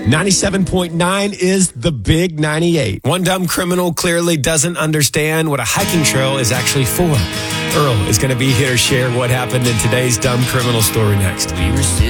97.9 is the Big 98. One dumb criminal clearly doesn't understand what a hiking trail is actually for. Earl is going to be here to share what happened in today's dumb criminal story next. We were sitting